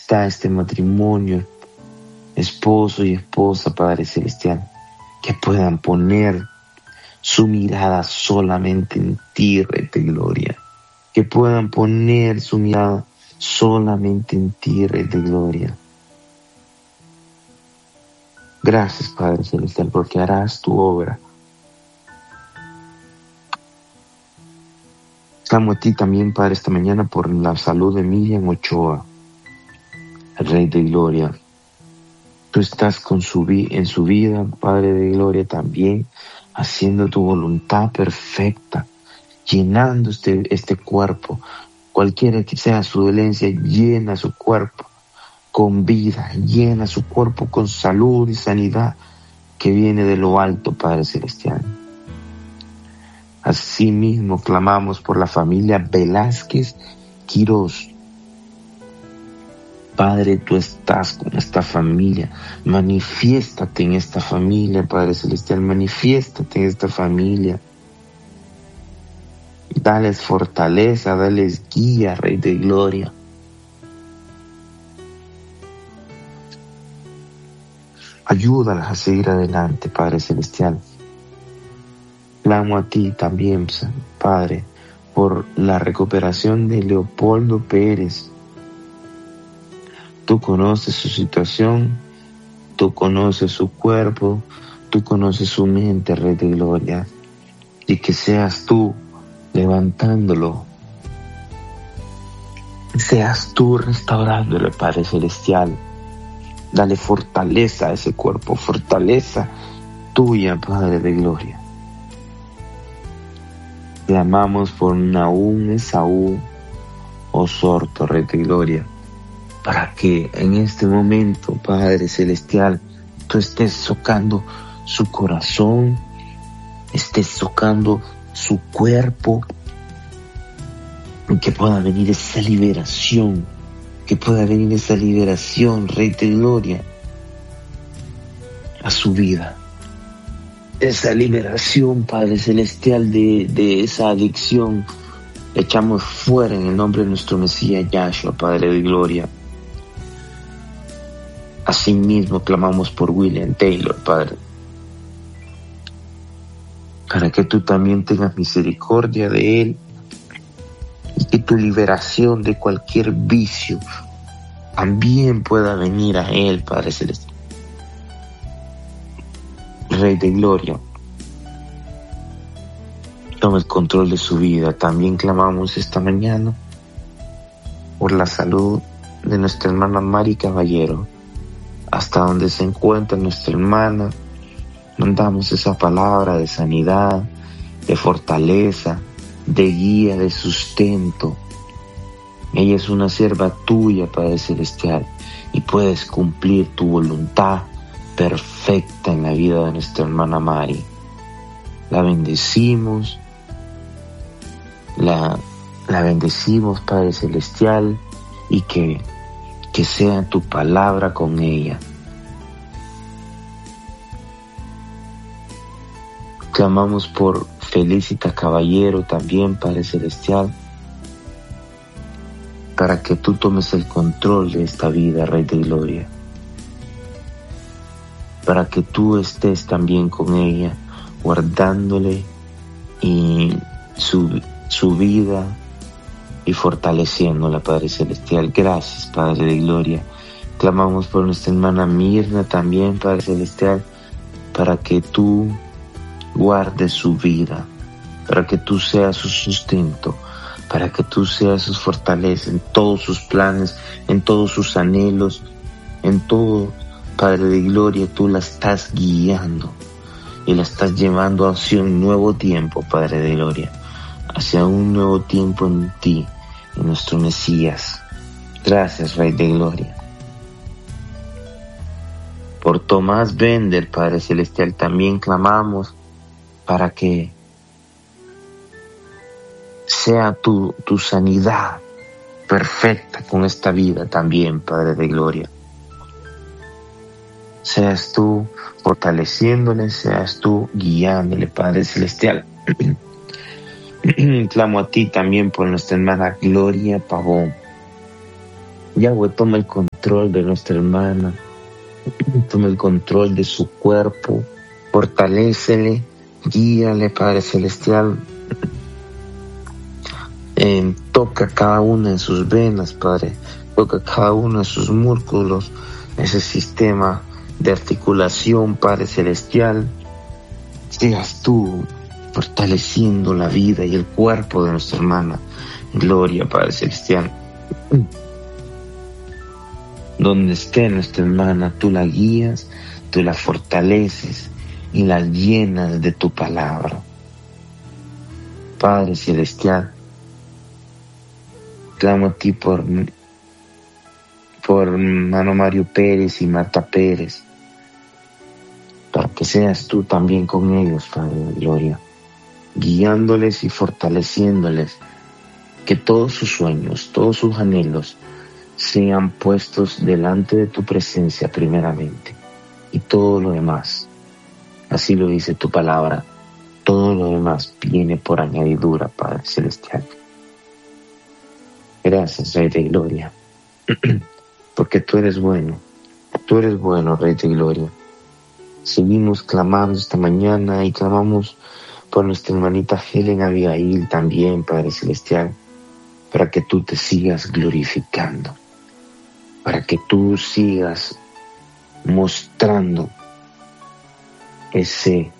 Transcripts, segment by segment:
está este matrimonio, esposo y esposa, Padre Celestial, que puedan poner su mirada solamente en ti, Rey de Gloria. Que puedan poner su mirada solamente en ti, Rey de Gloria. Gracias, Padre Celestial, porque harás tu obra. Clamo a ti también, Padre, esta mañana por la salud de Miriam Ochoa, Rey de Gloria. Tú estás en su vida, Padre de Gloria, también haciendo tu voluntad perfecta, llenando este cuerpo. Cualquiera que sea su dolencia, llena su cuerpo con vida, llena su cuerpo con salud y sanidad que viene de lo alto, Padre Celestial. Asimismo, clamamos por la familia Velázquez Quirós. Padre, tú estás con esta familia. Manifiéstate en esta familia, Padre Celestial. Manifiéstate en esta familia. Dales fortaleza, dales guía, Rey de Gloria. Ayúdalas a seguir adelante, Padre Celestial. Clamo a ti también, Padre, por la recuperación de Leopoldo Pérez. Tú conoces su situación, tú conoces su cuerpo, tú conoces su mente, Rey de Gloria. Y que seas tú levantándolo, seas tú restaurándolo, Padre Celestial. Dale fortaleza a ese cuerpo, fortaleza tuya, Padre de Gloria. Clamamos por Nahum Esaú Osorto, Rey de Gloria, para que en este momento, Padre Celestial, tú estés tocando su corazón, estés tocando su cuerpo, y que pueda venir esa liberación, Rey de Gloria, a su vida. Esa liberación, Padre Celestial, de esa adicción, la echamos fuera en el nombre de nuestro Mesías Yahshua, Padre de Gloria. Asimismo, clamamos por William Taylor, Padre, para que tú también tengas misericordia de él y que tu liberación de cualquier vicio también pueda venir a él, Padre Celestial. Rey de Gloria, toma el control de su vida. También clamamos esta mañana por la salud de nuestra hermana Mari Caballero. Hasta donde se encuentra nuestra hermana, mandamos esa palabra de sanidad, de fortaleza, de guía, de sustento. Ella es una sierva tuya, Padre Celestial, y puedes cumplir tu voluntad perfecta en la vida de nuestra hermana Mari. La bendecimos, la bendecimos, Padre Celestial, y que sea tu palabra con ella. Clamamos por Felicita Caballero también, Padre Celestial, para que tú tomes el control de esta vida, Rey de Gloria. Para que tú estés también con ella, guardándole y su vida y fortaleciéndola, Padre Celestial. Gracias, Padre de Gloria. Clamamos por nuestra hermana Mirna también, Padre Celestial, para que tú guardes su vida, para que tú seas su sustento, para que tú seas su fortaleza en todos sus planes, en todos sus anhelos, en todo, Padre de Gloria. Tú la estás guiando y la estás llevando hacia un nuevo tiempo, Padre de Gloria, hacia un nuevo tiempo en ti, en nuestro Mesías. Gracias, Rey de Gloria. Por Tomás Bender, Padre Celestial, también clamamos para que sea tu sanidad perfecta con esta vida también, Padre de Gloria. Seas tú fortaleciéndole, seas tú guiándole, Padre Celestial. Clamo a ti también por nuestra hermana Gloria Pavón. Yahweh, toma el control control de nuestra hermana, toma el control de su cuerpo, fortalécele, guíale, Padre Celestial. Toca cada una de sus venas, Padre, toca cada uno de sus músculos, ese sistema de articulación, Padre Celestial. Seas tú fortaleciendo la vida y el cuerpo de nuestra hermana. Gloria, Padre Celestial. Donde esté nuestra hermana, tú la guías, tú la fortaleces y la llenas de tu palabra. Padre Celestial, clamo a ti por hermano Mario Pérez y Marta Pérez, para que seas tú también con ellos, Padre de Gloria, guiándoles y fortaleciéndoles, que todos sus sueños, todos sus anhelos sean puestos delante de tu presencia primeramente, y todo lo demás, así lo dice tu palabra, todo lo demás viene por añadidura, Padre Celestial. Gracias, Rey de Gloria, porque tú eres bueno, Rey de Gloria. Seguimos clamando esta mañana y clamamos por nuestra hermanita Helen Abigail también, Padre Celestial, para que tú te sigas glorificando, para que tú sigas mostrando ese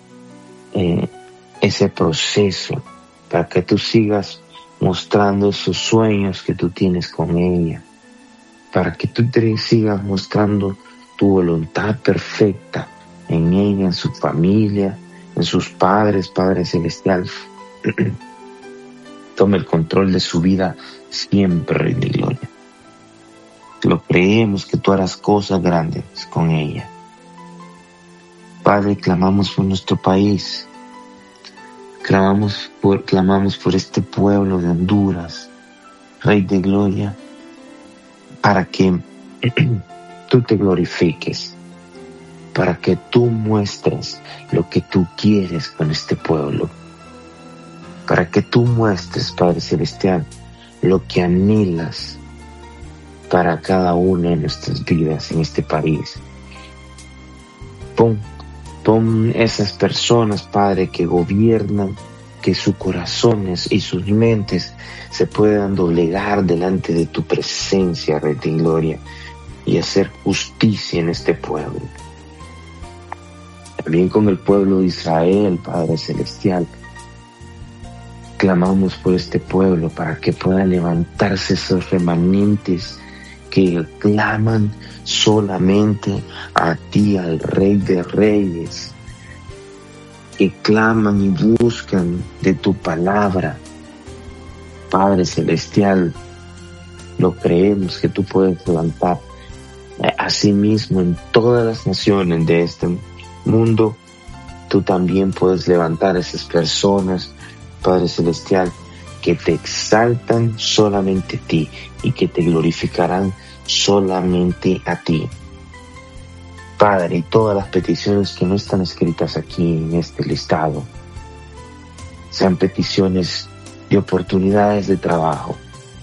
proceso, para que tú sigas mostrando esos sueños que tú tienes con ella, para que tú te sigas mostrando tu voluntad perfecta en ella, en su familia, en sus padres, Padre Celestial. Toma el control de su vida siempre, Rey de Gloria. Lo creemos que tú harás cosas grandes con ella. Padre, clamamos por nuestro país. Clamamos por este pueblo de Honduras, Rey de Gloria, para que tú te glorifiques, para que tú muestres lo que tú quieres con este pueblo, para que tú muestres, Padre Celestial, lo que anhelas para cada una de nuestras vidas en este país. Pon esas personas, Padre, que gobiernan, que sus corazones y sus mentes se puedan doblegar delante de tu presencia, Rey de Gloria, y hacer justicia en este pueblo. También con el pueblo de Israel, Padre Celestial, clamamos por este pueblo para que puedan levantarse esos remanentes que claman solamente a ti, al Rey de Reyes, que claman y buscan de tu palabra. Padre Celestial, lo creemos que tú puedes levantar. Asimismo, en todas las naciones de este mundo, tú también puedes levantar a esas personas, Padre Celestial, que te exaltan solamente a ti y que te glorificarán solamente a ti. Padre, y todas las peticiones que no están escritas aquí en este listado, sean peticiones de oportunidades de trabajo,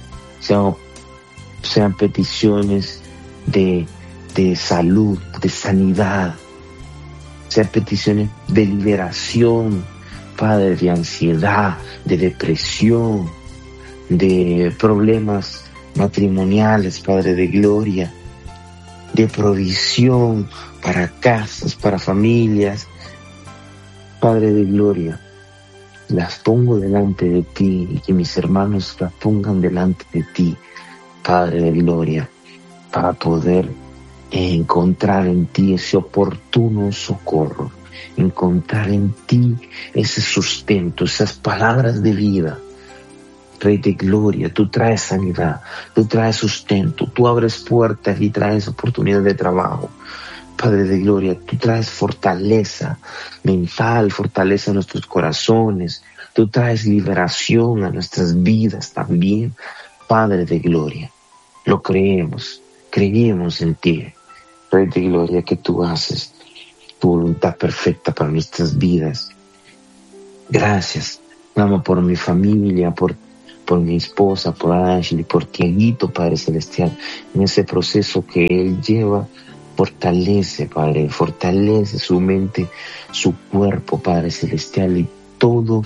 sean peticiones de salud, de sanidad, sean peticiones de liberación, Padre, de ansiedad, de depresión, de problemas matrimoniales, Padre de Gloria, de provisión para casas, para familias, Padre de Gloria. Las pongo delante de ti y que mis hermanos las pongan delante de ti, Padre de Gloria, para poder encontrar en ti ese oportuno socorro, encontrar en ti ese sustento, esas palabras de vida. Rey de Gloria, tú traes sanidad, tú traes sustento, tú abres puertas y traes oportunidades de trabajo. Padre de Gloria, tú traes fortaleza mental, fortaleza a nuestros corazones, tú traes liberación a nuestras vidas también. Padre de Gloria, lo creemos en ti, Rey de Gloria, que tú haces tu voluntad perfecta para nuestras vidas. Gracias, clamo por mi familia, por por mi esposa, por Ashley, por Tiaguito, Padre Celestial, en ese proceso que él lleva. Fortalece, Padre, fortalece su mente, su cuerpo, Padre Celestial, y todo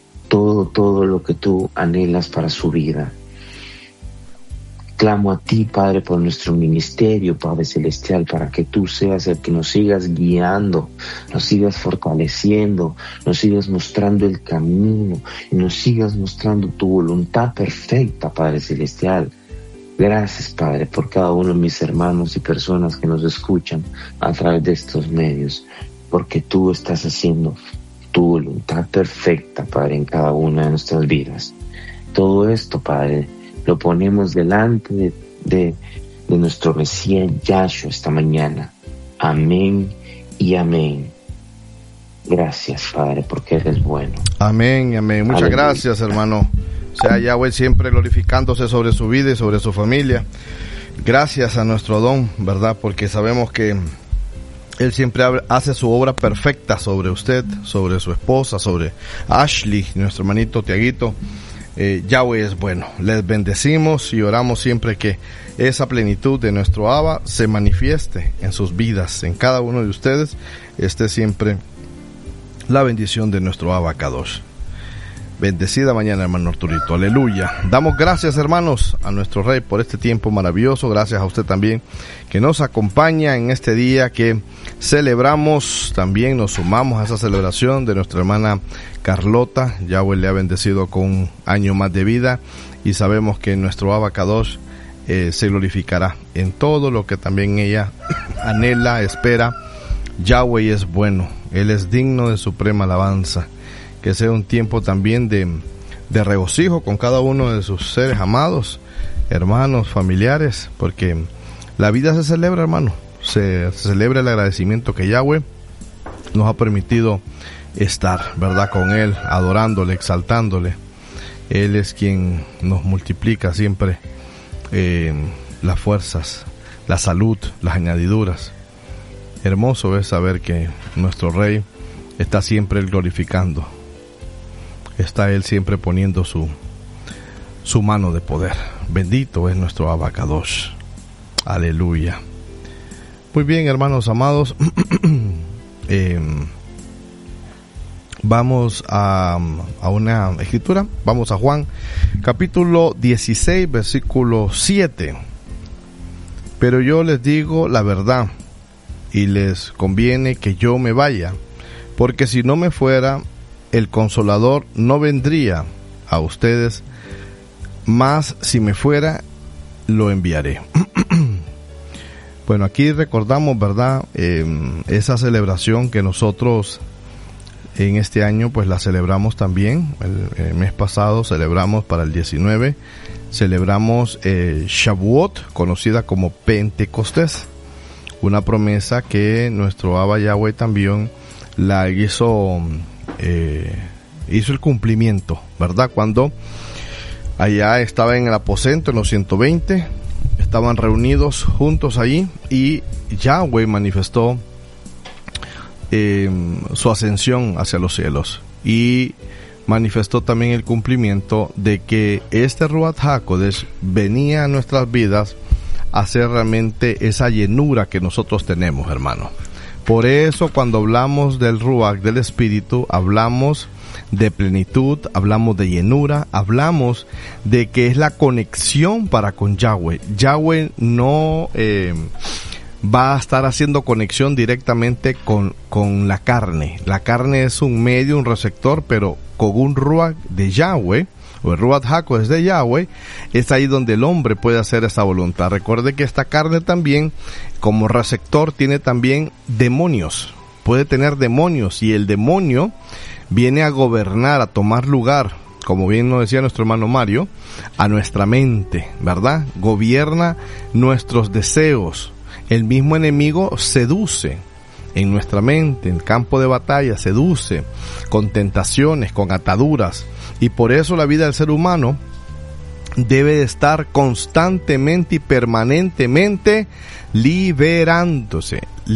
lo que tú anhelas para su vida. Clamo a ti, Padre, por nuestro ministerio, Padre Celestial, para que tú seas el que nos sigas guiando, nos sigas fortaleciendo, nos sigas mostrando el camino y nos sigas mostrando tu voluntad perfecta, Padre Celestial. Gracias, Padre, por cada uno de mis hermanos y personas que nos escuchan a través de estos medios, porque tú estás haciendo tu voluntad perfecta, Padre, en cada una de nuestras vidas. Todo esto, Padre, lo ponemos delante de nuestro Mesías Yahshua esta mañana. Amén y amén. Gracias, Padre, porque eres bueno. Amén y amén. Muchas Aleluya. Gracias, hermano. Sea Yahweh siempre glorificándose sobre su vida y sobre su familia. Gracias a nuestro don, ¿verdad? Porque sabemos que Él siempre hace su obra perfecta sobre usted, sobre su esposa, sobre Ashley, nuestro hermanito Tiaguito. Yahweh es bueno. Les bendecimos y oramos siempre que esa plenitud de nuestro Abba se manifieste en sus vidas, en cada uno de ustedes. Esté siempre la bendición de nuestro Abba Kadosh. Bendecida mañana, hermano Arturito. Aleluya. Damos gracias, hermanos, a nuestro Rey por este tiempo maravilloso. Gracias a usted también que nos acompaña en este día que celebramos. También nos sumamos a esa celebración de nuestra hermana Carlota. Yahweh le ha bendecido con un año más de vida y sabemos que nuestro Abba Kadosh se glorificará en todo lo que también ella anhela, espera. Yahweh es bueno. Él es digno de suprema alabanza. Que sea un tiempo también de regocijo con cada uno de sus seres amados, hermanos, familiares, porque la vida se celebra, hermano. Se celebra el agradecimiento que Yahweh nos ha permitido estar, ¿verdad? Con Él, adorándole, exaltándole. Él es quien nos multiplica siempre las fuerzas, la salud, las añadiduras. Hermoso es saber que nuestro Rey está siempre Él glorificando. Está Él siempre poniendo su mano de poder. Bendito es nuestro Abba Kadosh. Aleluya. Muy bien, hermanos amados. Vamos a una escritura. Vamos a Juan, capítulo 16, versículo 7. Pero yo les digo la verdad, y les conviene que yo me vaya, porque si no me fuera, el Consolador no vendría a ustedes, mas si me fuera, lo enviaré. Bueno, aquí recordamos, ¿verdad? Esa celebración que nosotros en este año pues la celebramos también. El mes pasado celebramos para el 19, celebramos Shavuot, conocida como Pentecostés, una promesa que nuestro Abba Yahweh también la hizo el cumplimiento, ¿verdad? Cuando allá estaba en el aposento, en los 120, estaban reunidos juntos allí y Yahweh manifestó su ascensión hacia los cielos y manifestó también el cumplimiento de que este Ruach HaKodesh venía a nuestras vidas a hacer realmente esa llenura que nosotros tenemos, hermano. Por eso cuando hablamos del Ruach, del Espíritu, hablamos de plenitud, hablamos de llenura, hablamos de que es la conexión para con Yahweh. Yahweh no va a estar haciendo conexión directamente con la carne. La carne es un medio, un receptor, pero con un Ruach de Yahweh, o el Ruach HaKodesh de Yahweh, es ahí donde el hombre puede hacer esa voluntad. Recuerde que esta carne también, como receptor, tiene también demonios. Puede tener demonios y el demonio viene a gobernar, a tomar lugar, como bien nos decía nuestro hermano Mario, a nuestra mente, ¿verdad? Gobierna nuestros deseos. El mismo enemigo seduce en nuestra mente, en el campo de batalla, seduce con tentaciones, con ataduras. Y por eso la vida del ser humano debe de estar constantemente y permanentemente liberándonos,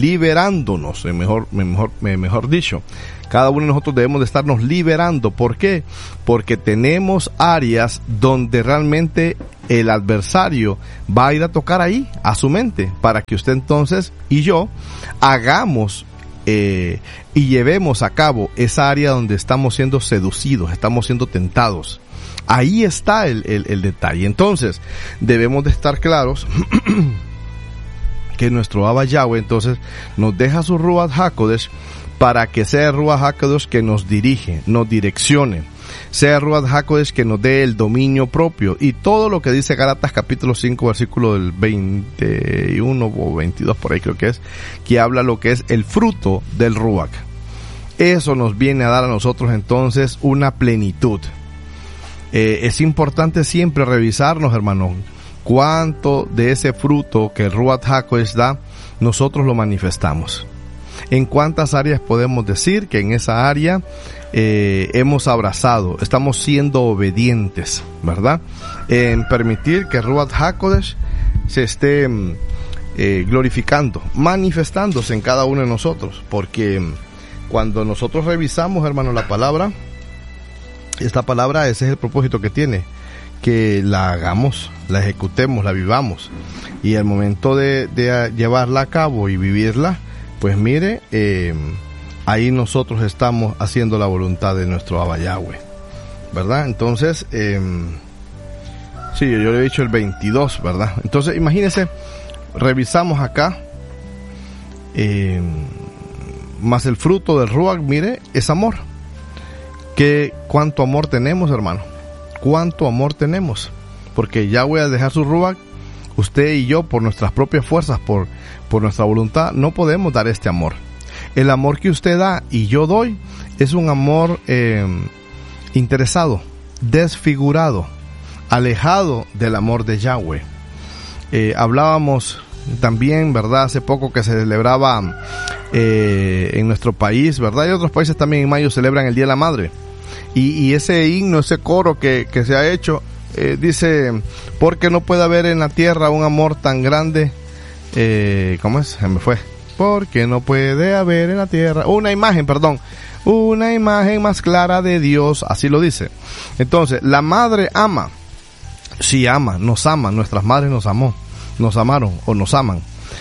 mejor dicho. Cada uno de nosotros debemos de estarnos liberando. ¿Por qué? Porque tenemos áreas donde realmente el adversario va a ir a tocar ahí, a su mente, para que usted entonces y yo hagamos y llevemos a cabo esa área donde estamos siendo seducidos, estamos siendo tentados. Ahí está el detalle. Entonces, debemos de estar claros que nuestro Abba Yahweh entonces nos deja su Ruach HaKodesh para que sea el Ruach HaKodesh que nos dirige, nos direccione, sea el Ruach HaKodesh que nos dé el dominio propio, y todo lo que dice Gálatas capítulo 5 versículo del 21 o 22 por ahí creo que es, que habla lo que es el fruto del Ruach. Eso nos viene a dar a nosotros entonces una plenitud. Es importante siempre revisarnos, hermanos, cuánto de ese fruto que el Ruach HaKodesh da, nosotros lo manifestamos. En cuántas áreas podemos decir que en esa área hemos abrazado, estamos siendo obedientes, ¿verdad? En permitir que el Ruach HaKodesh se esté glorificando, manifestándose en cada uno de nosotros, porque cuando nosotros revisamos, hermanos, la palabra, esta palabra, ese es el propósito que tiene, que la hagamos, la ejecutemos, la vivamos, y al momento de llevarla a cabo y vivirla, pues mire, ahí nosotros estamos haciendo la voluntad de nuestro Abba Yahweh, ¿verdad? Entonces, sí, yo le he dicho el 22, ¿verdad? Entonces, imagínense, revisamos acá, más el fruto del Ruach, mire, es amor. ¿Cuánto amor tenemos, hermano? ¿Cuánto amor tenemos? Porque Yahweh, al dejar su Ruach, usted y yo, por nuestras propias fuerzas, por nuestra voluntad, no podemos dar este amor. El amor que usted da y yo doy es un amor interesado, desfigurado, alejado del amor de Yahweh. Hablábamos también, ¿verdad? Hace poco que se celebraba en nuestro país, ¿verdad? Y otros países también en mayo celebran el Día de la Madre. Y ese himno, ese coro que se ha hecho, dice, porque no puede haber en la tierra un amor tan grande, ¿cómo es? Se me fue. Porque no puede haber en la tierra una imagen más clara de Dios, así lo dice. Entonces, la madre ama, sí ama, nuestras madres nos amaron o nos aman.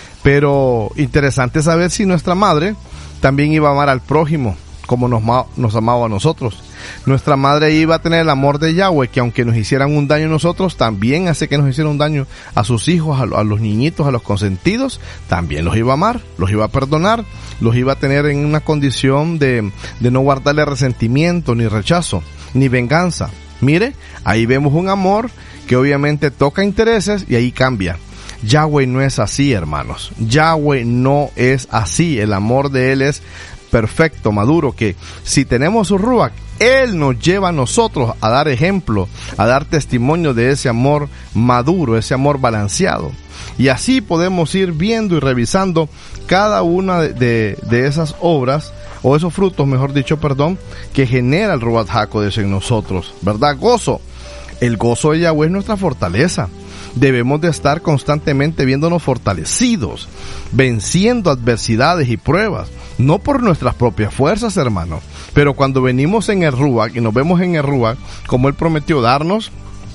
Pero interesante saber si nuestra madre también iba a amar al prójimo como nos amaba a nosotros. Nuestra madre iba a tener el amor de Yahweh, que aunque nos hicieran un daño a nosotros, también hace que nos hicieran un daño a sus hijos, a los niñitos, a los consentidos, también los iba a amar, los iba a perdonar, los iba a tener en una condición de no guardarle resentimiento, ni rechazo, ni venganza. Mire, ahí vemos un amor que obviamente toca intereses y ahí cambia. Yahweh no es así, hermanos. Yahweh no es así. El amor de Él es perfecto, maduro, que si tenemos su Ruach, Él nos lleva a nosotros a dar ejemplo, a dar testimonio de ese amor maduro, ese amor balanceado. Y así podemos ir viendo y revisando cada una de esas obras, o esos frutos, mejor dicho, que genera el Ruach HaKodesh en nosotros, ¿verdad? Gozo. El gozo de Yahweh es nuestra fortaleza. Debemos de estar constantemente viéndonos fortalecidos, venciendo adversidades y pruebas, no por nuestras propias fuerzas, hermano, pero cuando venimos en el Ruach y nos vemos en el Ruach, como Él prometió darnos,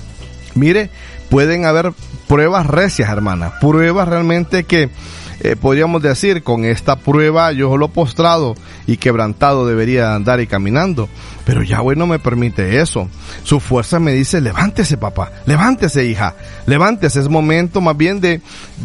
mire, pueden haber pruebas recias, hermana, pruebas realmente que podríamos decir, con esta prueba yo lo postrado y quebrantado debería andar y caminando, pero Yahweh no me permite eso. Su fuerza me dice, levántese papá, levántese hija, levántese. Es momento más bien de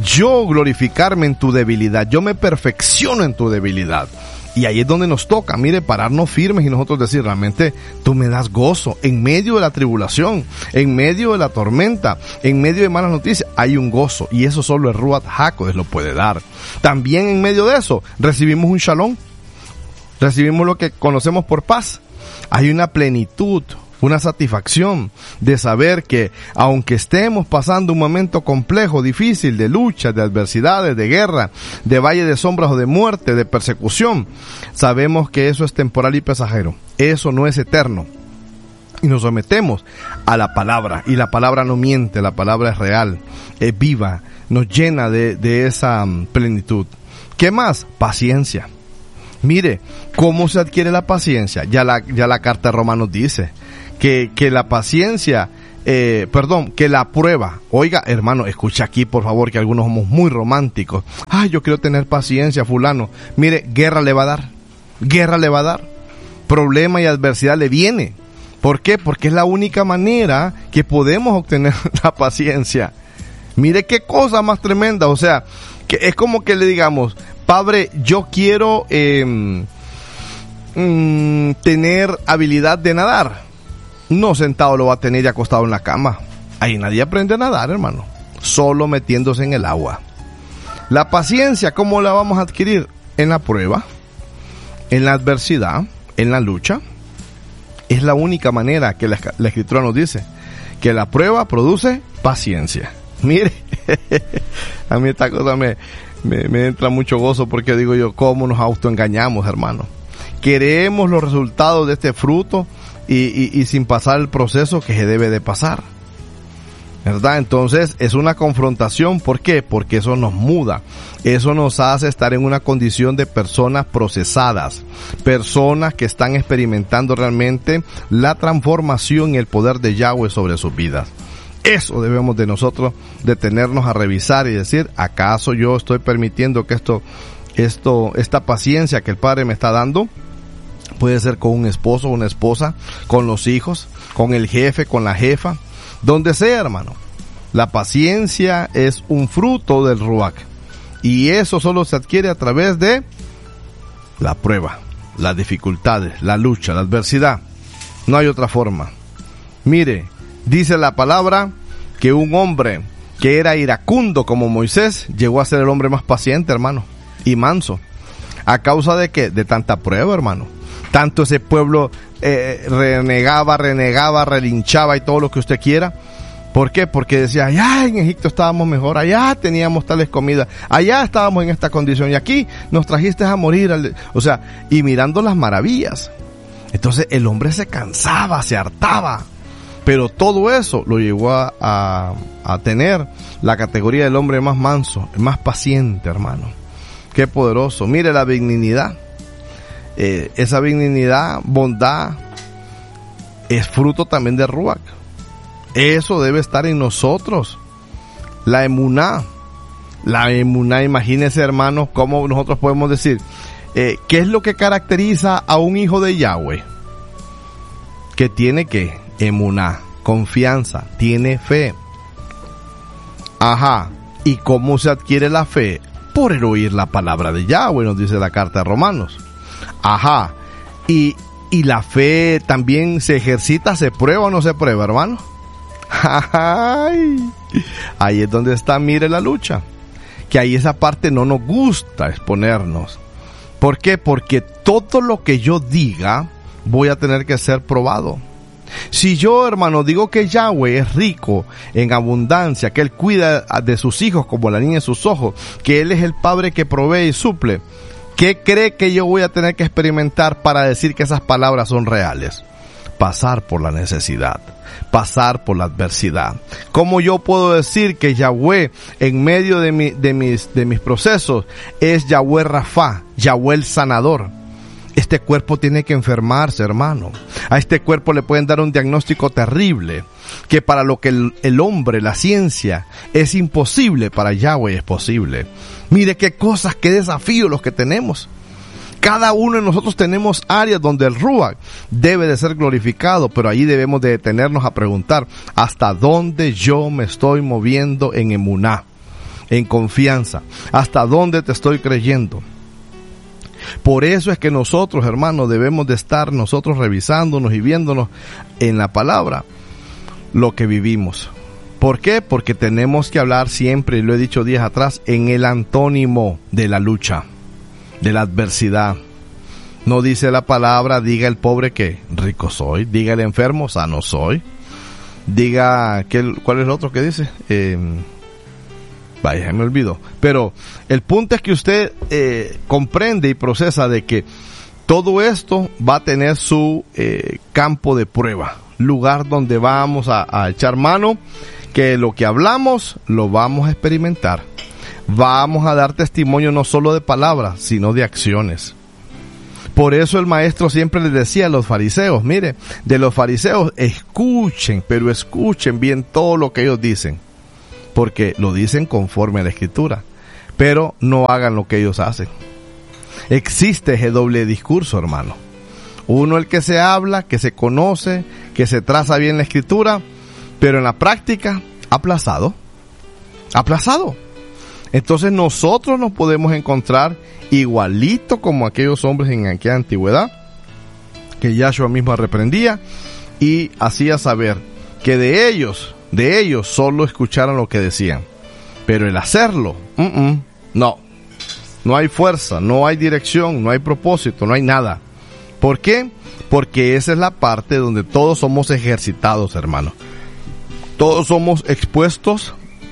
yo glorificarme en tu debilidad, yo me perfecciono en tu debilidad. Y ahí es donde nos toca, mire, pararnos firmes y nosotros decir, realmente tú me das gozo en medio de la tribulación, en medio de la tormenta, en medio de malas noticias, hay un gozo, y eso solo el Ruach HaKodesh lo puede dar. También en medio de eso recibimos un shalom, recibimos lo que conocemos por paz. Hay una plenitud, una satisfacción de saber que aunque estemos pasando un momento complejo, difícil, de lucha, de adversidades, de guerra, de valle de sombras o de muerte, de persecución, sabemos que eso es temporal y pasajero. Eso no es eterno. y nos sometemos a la palabra, y la palabra no miente, la palabra es real, es viva, nos llena de esa plenitud. ¿Qué más? Paciencia. Mire, ¿cómo se adquiere la paciencia? Ya la carta de Romanos dice que la paciencia, que la prueba. Oiga, hermano, escucha aquí, por favor, que algunos somos muy románticos. Ay, yo quiero tener paciencia, fulano. Mire, guerra le va a dar. Problema y adversidad le viene. ¿Por qué? Porque es la única manera que podemos obtener la paciencia. Mire qué cosa más tremenda. O sea, que es como que le digamos, Padre, yo quiero tener habilidad de nadar. No sentado lo va a tener y acostado en la cama. Ahí nadie aprende a nadar, hermano. Solo metiéndose en el agua. La paciencia, ¿cómo la vamos a adquirir? En la prueba, en la adversidad, en la lucha. Es la única manera que la Escritura nos dice que la prueba produce paciencia. Mire, a mí esta cosa me entra mucho gozo, porque digo yo, ¿cómo nos autoengañamos, hermano? Queremos los resultados de este fruto y sin pasar el proceso que se debe de pasar, ¿verdad? Entonces es una confrontación. ¿Por qué? Porque eso nos muda, eso nos hace estar en una condición de personas procesadas, personas que están experimentando realmente la transformación y el poder de Yahweh sobre sus vidas. Eso debemos de nosotros detenernos a revisar y decir, ¿acaso yo estoy permitiendo que esta paciencia que el Padre me está dando? Puede ser con un esposo, una esposa, con los hijos, con el jefe, con la jefa, donde sea, hermano. La paciencia es un fruto del Ruach, y eso solo se adquiere a través de la prueba, las dificultades, la lucha, la adversidad. No hay otra forma. Mire, dice la palabra que un hombre que era iracundo como Moisés llegó a ser el hombre más paciente, hermano, y manso. ¿A causa de qué? De tanta prueba, hermano. Tanto ese pueblo renegaba, relinchaba y todo lo que usted quiera. ¿Por qué? Porque decía, allá en Egipto estábamos mejor, allá teníamos tales comidas, allá estábamos en esta condición y aquí nos trajiste a morir. O sea, y mirando las maravillas. Entonces el hombre se cansaba, se hartaba. Pero todo eso lo llevó a tener la categoría del hombre más manso, más paciente, hermano. Qué poderoso. Mire la benignidad. Esa benignidad, bondad, es fruto también de Ruach. Eso debe estar en nosotros. La emuná, imagínense, hermanos, cómo nosotros podemos decir, ¿qué es lo que caracteriza a un hijo de Yahweh? Que tiene que emuná, confianza, tiene fe. Ajá. ¿Y cómo se adquiere la fe? Por el oír la palabra de Yahweh, nos dice la carta de Romanos. Ajá. Y la fe también se ejercita, se prueba o no se prueba, hermano. Ay, ahí es donde está, mire, la lucha. Que ahí esa parte no nos gusta exponernos. ¿Por qué? Porque todo lo que yo diga voy a tener que ser probado. Si yo, hermano, digo que Yahweh es rico en abundancia, que Él cuida de sus hijos como la niña de sus ojos, que Él es el Padre que provee y suple, ¿qué cree que yo voy a tener que experimentar para decir que esas palabras son reales? Pasar por la necesidad, pasar por la adversidad. ¿Cómo yo puedo decir que Yahweh en medio de mis procesos es Yahweh Rafa, Yahweh el sanador? Este cuerpo tiene que enfermarse, hermano. A este cuerpo le pueden dar un diagnóstico terrible, que para lo que el hombre, la ciencia, es imposible, para Yahweh es posible. Mire qué cosas, qué desafíos los que tenemos. Cada uno de nosotros tenemos áreas donde el Ruach debe de ser glorificado, pero ahí debemos de detenernos a preguntar, ¿hasta dónde yo me estoy moviendo en emuná, en confianza? ¿Hasta dónde te estoy creyendo? Por eso es que nosotros, hermanos, debemos de estar nosotros revisándonos y viéndonos en la palabra lo que vivimos. ¿Por qué? Porque tenemos que hablar siempre, y lo he dicho días atrás, en el antónimo de la lucha, de la adversidad. No dice la palabra, diga el pobre que rico soy, diga el enfermo sano soy, diga, ¿cuál es el otro que dice? Vaya, me olvidó. Pero el punto es que usted comprende y procesa de que todo esto va a tener su campo de prueba. lugar donde vamos a echar mano, que lo que hablamos lo vamos a experimentar. Vamos a dar testimonio no solo de palabras, sino de acciones. Por eso el maestro siempre les decía a los fariseos, mire, de los fariseos escuchen, pero escuchen bien todo lo que ellos dicen, porque lo dicen conforme a la Escritura, pero no hagan lo que ellos hacen. Existe ese doble discurso, hermano. Uno el que se habla, que se conoce, que se traza bien la Escritura, pero en la práctica, aplazado. Entonces nosotros nos podemos encontrar igualito como aquellos hombres en aquella antigüedad, que Yahshua mismo reprendía y hacía saber que de ellos solo escucharan lo que decían. Pero el hacerlo, no hay fuerza, no hay dirección, no hay propósito, no hay nada. ¿Por qué? Porque esa es la parte donde todos somos ejercitados, hermano. Todos somos expuestos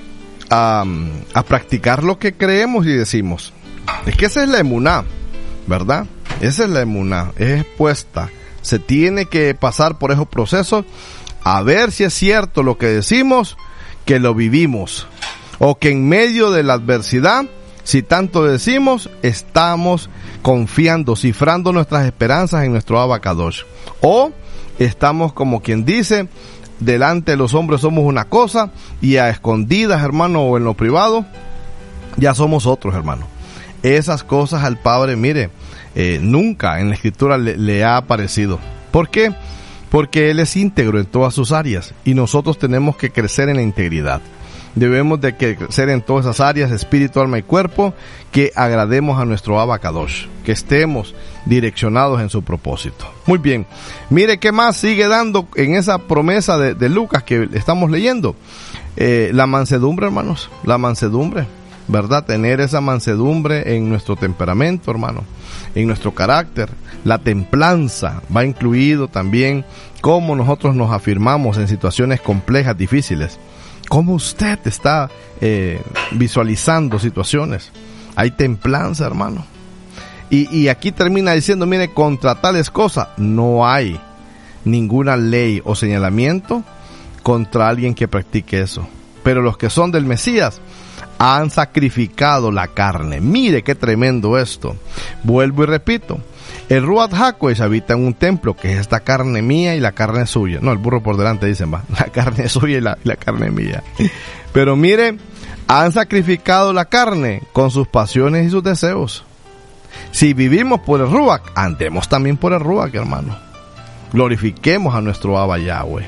a practicar lo que creemos y decimos. Es que esa es la emuná, ¿verdad? Esa es la emuná, es expuesta. Se tiene que pasar por esos procesos a ver si es cierto lo que decimos, que lo vivimos. O que en medio de la adversidad, si tanto decimos, estamos confiando, cifrando nuestras esperanzas en nuestro Abba Kadosh. O estamos como quien dice, delante de los hombres somos una cosa y a escondidas, hermano, o en lo privado, ya somos otros, hermano. Esas cosas al Padre, mire, nunca en la Escritura le ha aparecido. ¿Por qué? Porque Él es íntegro en todas sus áreas y nosotros tenemos que crecer en la integridad. Debemos de crecer en todas esas áreas, espíritu, alma y cuerpo, que agrademos a nuestro Abba Kadosh, que estemos direccionados en su propósito. Muy bien, mire qué más sigue dando en esa promesa de Lucas que estamos leyendo. La mansedumbre, hermanos, la mansedumbre, ¿verdad? Tener esa mansedumbre en nuestro temperamento, hermano, en nuestro carácter. La templanza va incluido también cómo nosotros nos afirmamos en situaciones complejas, difíciles. ¿Cómo usted está visualizando situaciones? Hay templanza, hermano. Y aquí termina diciendo, mire, contra tales cosas no hay ninguna ley o señalamiento contra alguien que practique eso. Pero los que son del Mesías han sacrificado la carne. Mire qué tremendo esto. Vuelvo y repito. El Ruach HaKodesh habita en un templo, que es esta carne mía y la carne suya. No, el burro por delante dicen, va. La carne suya y la carne mía. Pero mire, han sacrificado la carne con sus pasiones y sus deseos. Si vivimos por el Ruach, andemos también por el Ruach, hermano. Glorifiquemos a nuestro Abba Yahweh.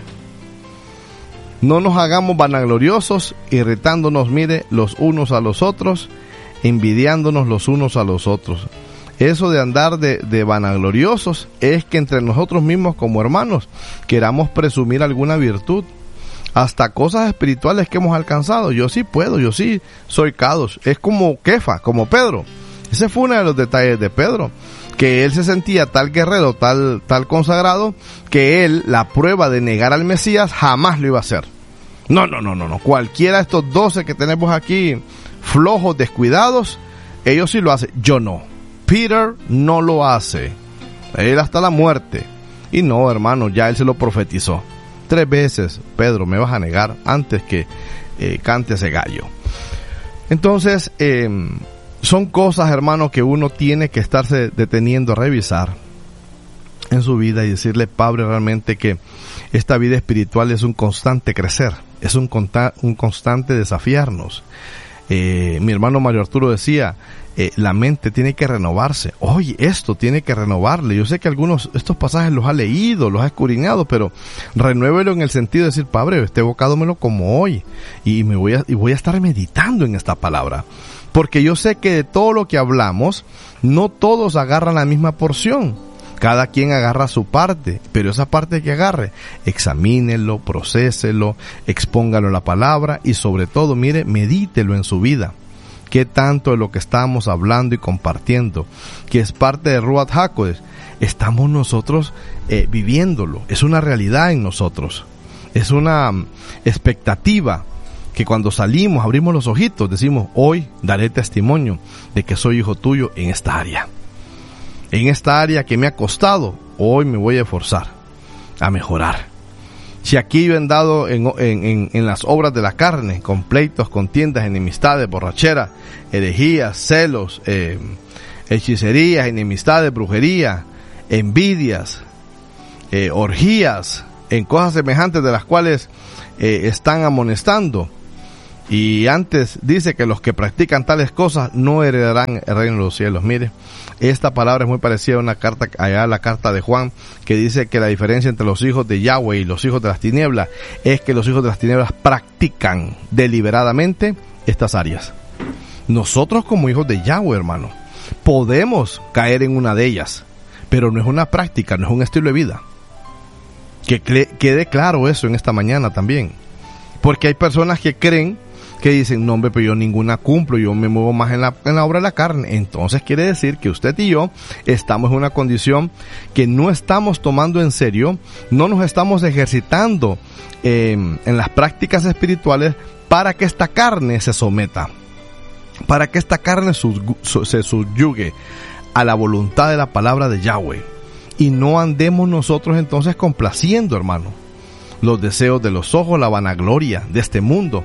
No nos hagamos vanagloriosos, irritándonos, mire, los unos a los otros, envidiándonos los unos a los otros. Eso de andar de vanagloriosos es que entre nosotros mismos como hermanos queramos presumir alguna virtud, hasta cosas espirituales que hemos alcanzado. Yo sí puedo, yo sí soy Kadosh. Es como Kefa, como Pedro. Ese fue uno de los detalles de Pedro, que él se sentía tal guerrero, tal consagrado, que él, la prueba de negar al Mesías, jamás lo iba a hacer. No. Cualquiera de estos 12 que tenemos aquí, flojos, descuidados, ellos sí lo hacen. Yo no. Peter no lo hace. Él hasta la muerte. Y no, hermano, ya él se lo profetizó. 3 veces, Pedro, me vas a negar antes que cante ese gallo. Entonces, son cosas, hermano, que uno tiene que estarse deteniendo a revisar en su vida y decirle, Padre, realmente que esta vida espiritual es un constante crecer, es un constante desafiarnos. Mi hermano Mario Arturo decía, la mente tiene que renovarse. Oye, esto tiene que renovarle. Yo sé que algunos estos pasajes los ha leído, los ha escudriñado, pero renuévelo en el sentido de decir, Padre, este bocado me lo como hoy y voy a estar meditando en esta palabra. Porque yo sé que de todo lo que hablamos, no todos agarran la misma porción. Cada quien agarra su parte, pero esa parte que agarre, examínelo, procéselo, expóngalo a la palabra y sobre todo, mire, medítelo en su vida. ¿Qué tanto de lo que estamos hablando y compartiendo, que es parte de Ruach HaKodesh, estamos nosotros viviéndolo? Es una realidad en nosotros. Es una expectativa que cuando salimos, abrimos los ojitos, decimos, hoy daré testimonio de que soy hijo tuyo en esta área. En esta área que me ha costado, hoy me voy a esforzar a mejorar. Si aquí yo he andado en las obras de la carne, con pleitos, contiendas, enemistades, borracheras, herejías, celos, hechicerías, enemistades, brujería, envidias, orgías, en cosas semejantes de las cuales están amonestando. Y antes dice que los que practican tales cosas no heredarán el reino de los cielos. Mire, esta palabra es muy parecida a una carta, allá la carta de Juan, que dice que la diferencia entre los hijos de Yahweh y los hijos de las tinieblas es que los hijos de las tinieblas practican deliberadamente estas áreas. Nosotros como hijos de Yahweh, hermano, podemos caer en una de ellas, pero no es una práctica, no es un estilo de vida. Que quede claro eso en esta mañana también. Porque hay personas que creen, que dicen, no hombre, pero yo ninguna cumplo, yo me muevo más en la obra de la carne. Entonces quiere decir que usted y yo estamos en una condición que no estamos tomando en serio, no nos estamos ejercitando en las prácticas espirituales para que esta carne se someta, para que esta carne se subyugue a la voluntad de la palabra de Yahweh. Y no andemos nosotros entonces complaciendo, hermano, los deseos de los ojos, la vanagloria de este mundo,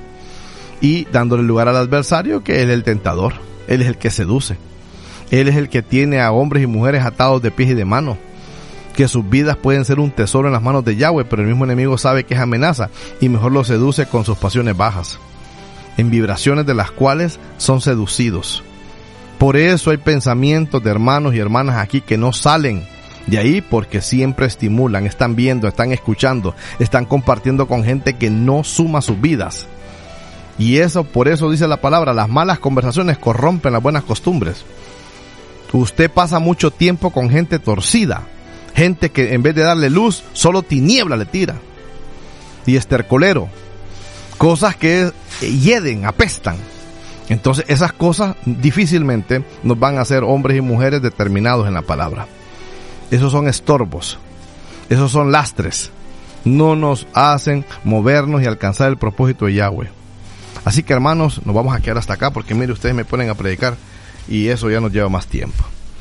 y dándole lugar al adversario, que él es el tentador, él es el que seduce, él es el que tiene a hombres y mujeres atados de pies y de manos, que sus vidas pueden ser un tesoro en las manos de Yahweh, pero el mismo enemigo sabe que es amenaza y mejor lo seduce con sus pasiones bajas, en vibraciones de las cuales son seducidos. Por eso hay pensamientos de hermanos y hermanas aquí que no salen de ahí, porque siempre estimulan, están viendo, están escuchando, están compartiendo con gente que no suma sus vidas. Y eso, por eso dice la palabra, las malas conversaciones corrompen las buenas costumbres. Usted pasa mucho tiempo con gente torcida, gente que en vez de darle luz, solo tiniebla le tira. Y estercolero, cosas que hieden, apestan. Entonces esas cosas difícilmente nos van a hacer hombres y mujeres determinados en la palabra. Esos son estorbos, esos son lastres, no nos hacen movernos y alcanzar el propósito de Yahweh. Así que hermanos, nos vamos a quedar hasta acá, porque mire, ustedes me ponen a predicar y eso ya nos lleva más tiempo.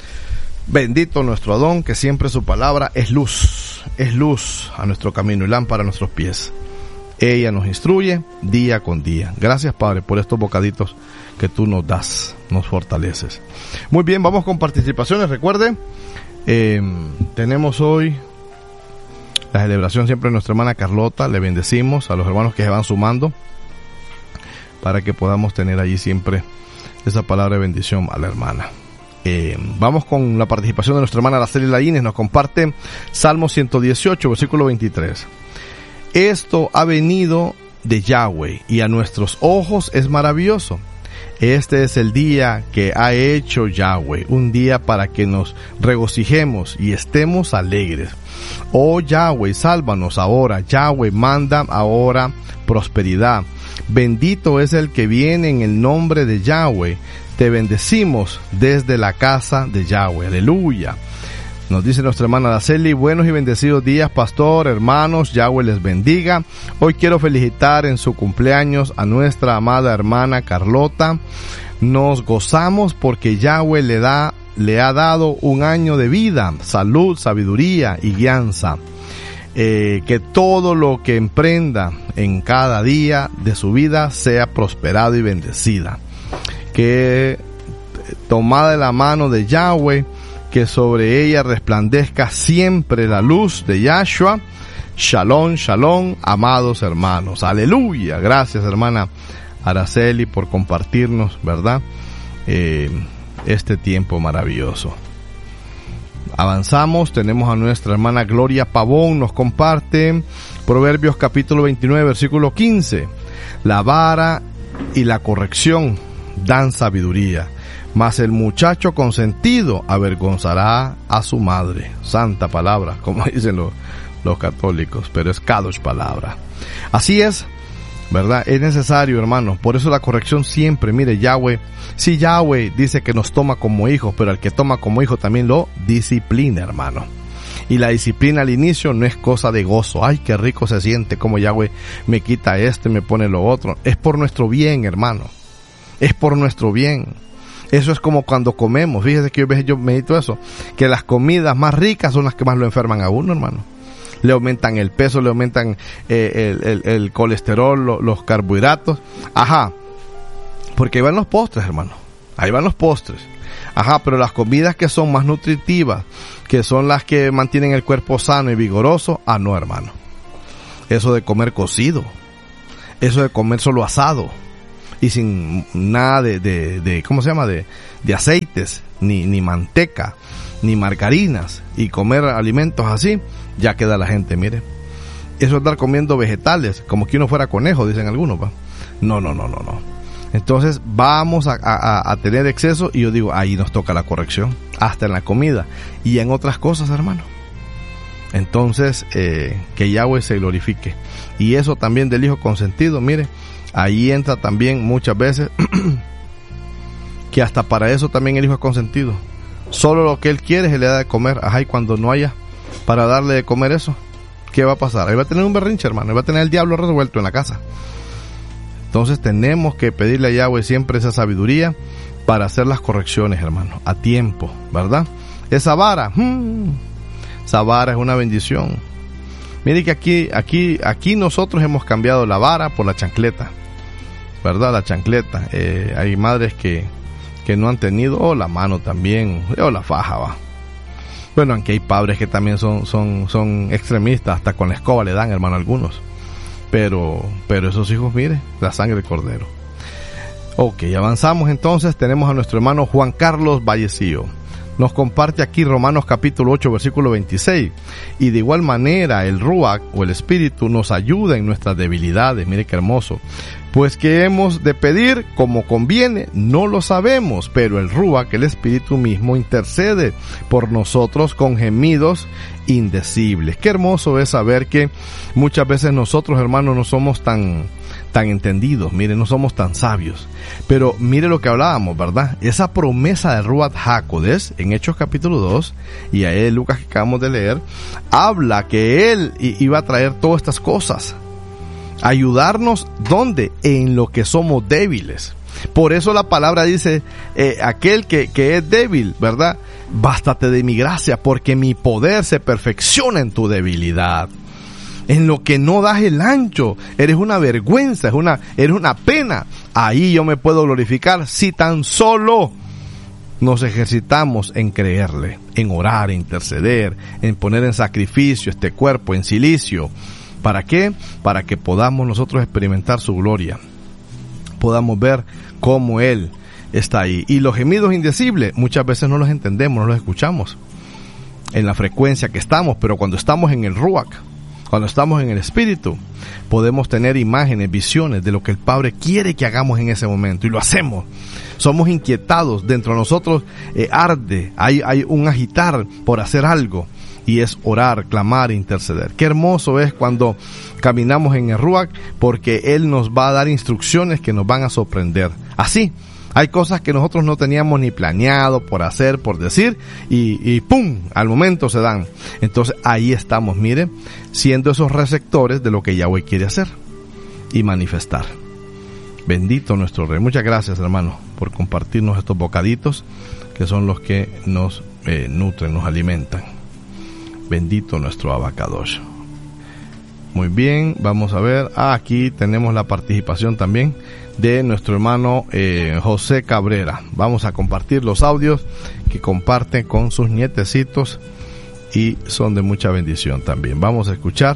Bendito nuestro Adón, que siempre su palabra es luz a nuestro camino y lámpara a nuestros pies. Ella nos instruye día con día. Gracias, Padre, por estos bocaditos que tú nos das, nos fortaleces. Muy bien, vamos con participaciones. Recuerde, tenemos hoy la celebración siempre de nuestra hermana Carlota. Le bendecimos a los hermanos que se van sumando, para que podamos tener allí siempre esa palabra de bendición a la hermana. Vamos con la participación de nuestra hermana Araceli Laínez. Nos comparte Salmo 118, versículo 23. Esto ha venido de Yahweh, y a nuestros ojos es maravilloso. Este es el día que ha hecho Yahweh, un día para que nos regocijemos y estemos alegres. Oh Yahweh, sálvanos ahora. Yahweh, manda ahora prosperidad. Bendito es el que viene en el nombre de Yahweh. Te bendecimos desde la casa de Yahweh. Aleluya. Nos dice nuestra hermana Araceli, buenos y bendecidos días, pastor, hermanos, Yahweh les bendiga. Hoy quiero felicitar en su cumpleaños a nuestra amada hermana Carlota. Nos gozamos porque Yahweh le ha dado un año de vida, salud, sabiduría y guianza. Que todo lo que emprenda en cada día de su vida sea prosperado y bendecida. Que tomada de la mano de Yahweh, que sobre ella resplandezca siempre la luz de Yahshua. Shalom, shalom, amados hermanos. Aleluya. Gracias, hermana Araceli, por compartirnos, ¿verdad? Este tiempo maravilloso. Avanzamos, tenemos a nuestra hermana Gloria Pavón, nos comparte Proverbios capítulo 29, versículo 15. La vara y la corrección dan sabiduría, mas el muchacho consentido avergonzará a su madre. Santa palabra, como dicen los católicos, pero es Kadosh palabra. Así es, ¿verdad? Es necesario, hermano. Por eso la corrección siempre, mire, Yahweh, sí, Yahweh dice que nos toma como hijos, pero al que toma como hijo también lo disciplina, hermano. Y la disciplina al inicio no es cosa de gozo. Ay, qué rico se siente como Yahweh me quita esto y me pone lo otro. Es por nuestro bien, hermano. Es por nuestro bien. Eso es como cuando comemos. Fíjese que yo medito eso, que las comidas más ricas son las que más lo enferman a uno, hermano. le aumentan el peso, le aumentan el colesterol, los carbohidratos. Ajá, porque ahí van los postres, hermano, ahí van los postres. Ajá, pero las comidas que son más nutritivas, que son las que mantienen el cuerpo sano y vigoroso, no, hermano. Eso de comer cocido, eso de comer solo asado y sin nada de ¿cómo se llama? De aceites, ni manteca, ni margarinas, y comer alimentos así, ya queda la gente, mire. Eso es estar comiendo vegetales, como que uno fuera conejo, dicen algunos, ¿va? No. Entonces vamos a tener exceso, y yo digo, ahí nos toca la corrección, hasta en la comida y en otras cosas, hermano. Entonces, que Yahweh se glorifique. Y eso también del hijo consentido, mire, ahí entra también muchas veces que hasta para eso también el hijo es consentido. Solo lo que él quiere se le da de comer. Ajá, y cuando no haya para darle de comer eso, ¿qué va a pasar? Ahí va a tener un berrinche, hermano, ahí va a tener el diablo revuelto en la casa. Entonces tenemos que pedirle a Yahweh siempre esa sabiduría para hacer las correcciones, hermano, a tiempo, ¿verdad? Esa vara, esa vara es una bendición. Mire que aquí nosotros hemos cambiado la vara por la chancleta, ¿verdad? La chancleta. Hay madres que no han tenido, la mano también, o la faja, va. Bueno, aunque hay padres que también son extremistas, hasta con la escoba le dan, hermano, algunos. Pero esos hijos, mire, la sangre del cordero. Ok, avanzamos entonces. Tenemos a nuestro hermano Juan Carlos Vallecillo. Nos comparte aquí Romanos capítulo 8, versículo 26. Y de igual manera el Ruach, o el Espíritu, nos ayuda en nuestras debilidades. Mire qué hermoso. Pues que hemos de pedir como conviene, no lo sabemos, pero el Ruach, el Espíritu mismo, intercede por nosotros con gemidos indecibles. Qué hermoso es saber que muchas veces nosotros, hermanos, no somos tan entendidos, mire, no somos tan sabios. Pero mire lo que hablábamos, ¿verdad? Esa promesa de Ruach HaKodesh en Hechos capítulo 2, y ahí en Lucas que acabamos de leer, habla que él iba a traer todas estas cosas. Ayudarnos, ¿dónde? En lo que somos débiles. Por eso la palabra dice, aquel que es débil, ¿verdad? Bástate de mi gracia, porque mi poder se perfecciona en tu debilidad. En lo que no das el ancho, eres una vergüenza, eres una pena. Ahí yo me puedo glorificar si tan solo nos ejercitamos en creerle, en orar, en interceder, en poner en sacrificio este cuerpo, en silicio. ¿Para qué? Para que podamos nosotros experimentar su gloria, podamos ver cómo Él está ahí. Y los gemidos indecibles muchas veces no los entendemos, no los escuchamos en la frecuencia que estamos, pero cuando estamos en el Ruach, cuando estamos en el Espíritu, podemos tener imágenes, visiones de lo que el Padre quiere que hagamos en ese momento, y lo hacemos. Somos inquietados, dentro de nosotros arde, hay un agitar por hacer algo, y es orar, clamar, interceder. Qué hermoso es cuando caminamos en el Ruach, porque Él nos va a dar instrucciones que nos van a sorprender. Así, hay cosas que nosotros no teníamos ni planeado por hacer, por decir, y ¡pum!, al momento se dan. Entonces ahí estamos, mire, siendo esos receptores de lo que Yahweh quiere hacer y manifestar. Bendito nuestro Rey. Muchas gracias, hermano, por compartirnos estos bocaditos que son los que nos nutren, nos alimentan. Bendito nuestro Abacadosh. Muy bien, vamos a ver. Aquí tenemos la participación también de nuestro hermano José Cabrera. Vamos a compartir los audios que comparte con sus nietecitos y son de mucha bendición también. Vamos a escuchar.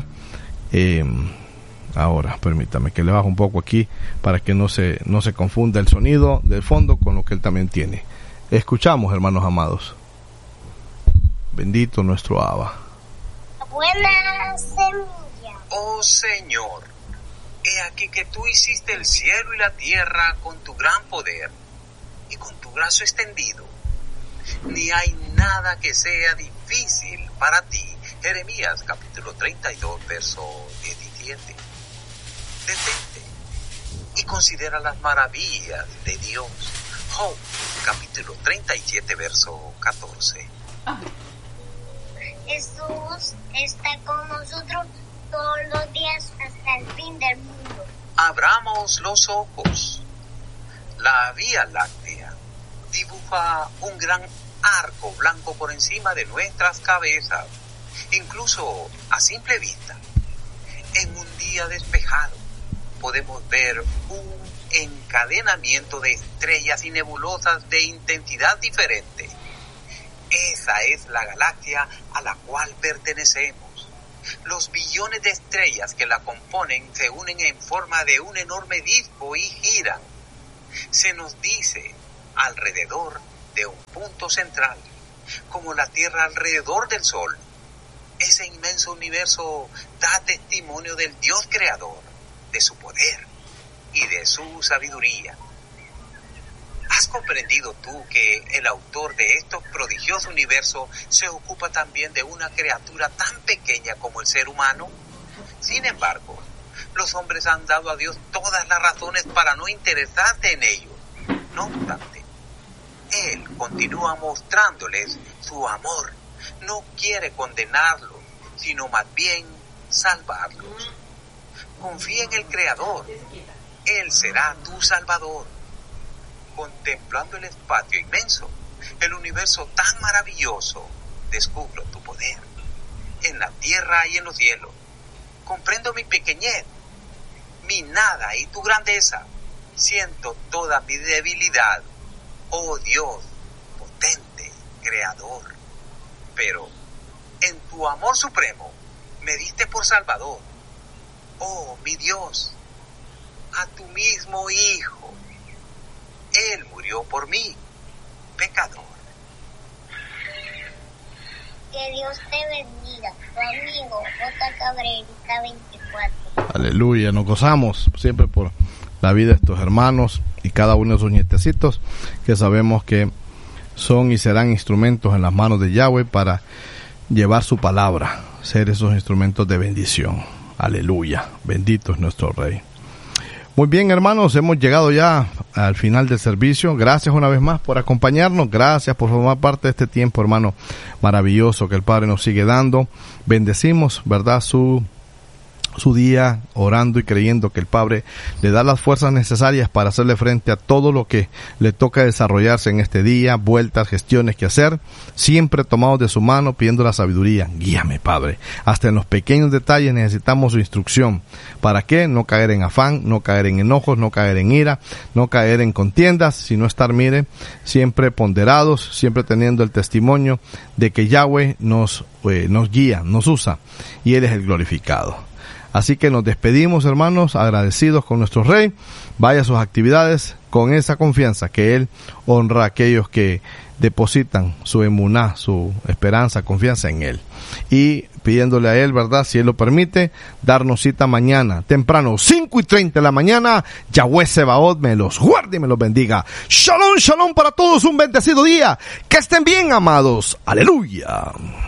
Ahora, permítame que le bajo un poco aquí para que no se confunda el sonido del fondo con lo que él también tiene. Escuchamos, hermanos amados. Bendito nuestro Abba. Buena semilla. Oh Señor, he aquí que tú hiciste el cielo y la tierra con tu gran poder y con tu brazo extendido. Ni hay nada que sea difícil para ti. Jeremías capítulo 32, verso 17. Detente y considera las maravillas de Dios. Job capítulo 37, verso 14. Jesús está con nosotros todos los días hasta el fin del mundo. Abramos los ojos. La Vía Láctea dibuja un gran arco blanco por encima de nuestras cabezas. Incluso a simple vista, en un día despejado, podemos ver un encadenamiento de estrellas y nebulosas de intensidad diferente. Esa es la galaxia a la cual pertenecemos. Los billones de estrellas que la componen se unen en forma de un enorme disco y giran. Se nos dice alrededor de un punto central, como la Tierra alrededor del Sol. Ese inmenso universo da testimonio del Dios creador, de su poder y de su sabiduría. ¿Has comprendido tú que el autor de estos prodigiosos universos se ocupa también de una criatura tan pequeña como el ser humano? Sin embargo, los hombres han dado a Dios todas las razones para no interesarse en ellos. No obstante, Él continúa mostrándoles su amor. No quiere condenarlos, sino más bien salvarlos. Confía en el Creador. Él será tu Salvador. Contemplando el espacio inmenso, el universo tan maravilloso, descubro tu poder en la tierra y en los cielos. Comprendo mi pequeñez, mi nada y tu grandeza. Siento toda mi debilidad, oh Dios, potente, creador. Pero en tu amor supremo me diste por Salvador, oh mi Dios, a tu mismo Hijo. Él murió por mí, pecador. Que Dios te bendiga, tu amigo J. Cabrerita 24. Aleluya, nos gozamos siempre por la vida de estos hermanos y cada uno de sus nietecitos, que sabemos que son y serán instrumentos en las manos de Yahweh para llevar su palabra, ser esos instrumentos de bendición. Aleluya, bendito es nuestro Rey. Muy bien, hermanos, hemos llegado ya al final del servicio. Gracias una vez más por acompañarnos. Gracias por formar parte de este tiempo, hermano, maravilloso que el Padre nos sigue dando. Bendecimos, ¿verdad?, su día, orando y creyendo que el Padre le da las fuerzas necesarias para hacerle frente a todo lo que le toca desarrollarse en este día, vueltas, gestiones que hacer, siempre tomados de su mano, pidiendo la sabiduría. Guíame, Padre. Hasta en los pequeños detalles necesitamos su instrucción. ¿Para qué? No caer en afán, no caer en enojos, no caer en ira, no caer en contiendas, sino estar, mire, siempre ponderados, siempre teniendo el testimonio de que Yahweh nos guía, nos usa, y Él es el glorificado. Así que nos despedimos, hermanos, agradecidos con nuestro Rey. Vaya a sus actividades con esa confianza que Él honra a aquellos que depositan su emuná, su esperanza, confianza en Él. Y pidiéndole a Él, ¿verdad?, si Él lo permite, darnos cita mañana, temprano, 5:30 de la mañana. Yahweh Sebaot me los guarde y me los bendiga. Shalom, shalom para todos, un bendecido día. Que estén bien, amados. Aleluya.